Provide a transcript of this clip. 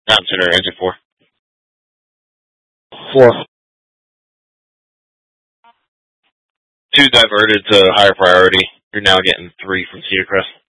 Not center, exit 4. 4. 2 diverted to higher priority. You're now getting 3 from Cedar Crest.